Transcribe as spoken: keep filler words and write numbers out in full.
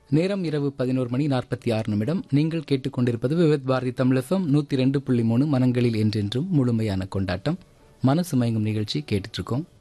நேரம் இரவு பதினோரு மணி நாற்பத்தி ஆறு நிமிடம். நீங்கள் கேட்டுக்கொண்டிருப்பது விவித் பாரதி தமிழ் எஃப்எம் நூற்றி ரெண்டு புள்ளி மூணு மனங்களில் என்றென்றும் முழுமையான கொண்டாட்டம். மனசு மயங்கும் நிகழ்ச்சி கேட்டுட்டு இருக்கோம்.